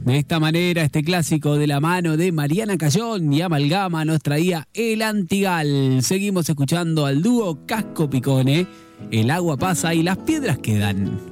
De esta manera, este clásico de la mano de Mariana Cayón y Amalgama nos traía El Antigal. Seguimos escuchando al dúo Casco Picone, El agua pasa y las piedras quedan.